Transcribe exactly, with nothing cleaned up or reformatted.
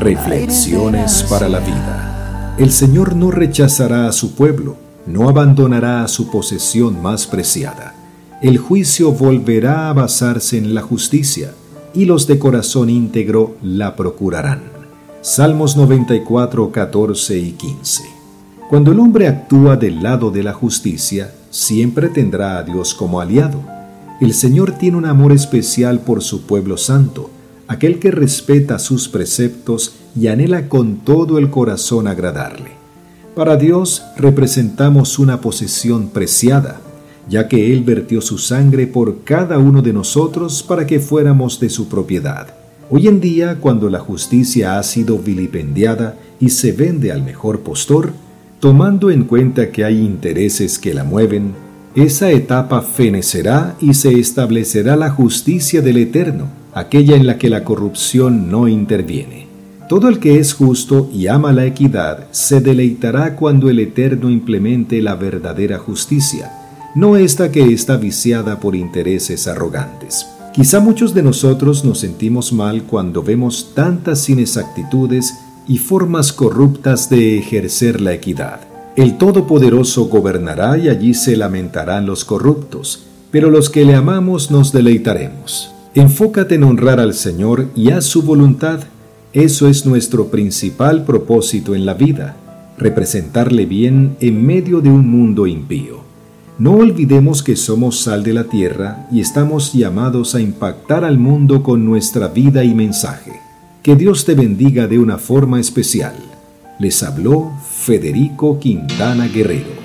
Reflexiones para la vida. El Señor no rechazará a su pueblo, no abandonará a su posesión más preciada. El juicio volverá a basarse en la justicia, y los de corazón íntegro la procurarán. Salmos noventa y cuatro, catorce y quince. Cuando el hombre actúa del lado de la justicia, siempre tendrá a Dios como aliado. El Señor tiene un amor especial por su pueblo santo, aquel que respeta sus preceptos y anhela con todo el corazón agradarle. Para Dios representamos una posesión preciada, ya que Él vertió su sangre por cada uno de nosotros para que fuéramos de su propiedad. Hoy en día, cuando la justicia ha sido vilipendiada y se vende al mejor postor, tomando en cuenta que hay intereses que la mueven, esa etapa fenecerá y se establecerá la justicia del Eterno, aquella en la que la corrupción no interviene. Todo el que es justo y ama la equidad se deleitará cuando el Eterno implemente la verdadera justicia, no esta que está viciada por intereses arrogantes. Quizá muchos de nosotros nos sentimos mal cuando vemos tantas inexactitudes y formas corruptas de ejercer la equidad. El Todopoderoso gobernará y allí se lamentarán los corruptos, pero los que le amamos nos deleitaremos. Enfócate en honrar al Señor y haz su voluntad. Eso es nuestro principal propósito en la vida, representarle bien en medio de un mundo impío. No olvidemos que somos sal de la tierra y estamos llamados a impactar al mundo con nuestra vida y mensaje. Que Dios te bendiga de una forma especial. Les habló Federico Quintana Guerrero.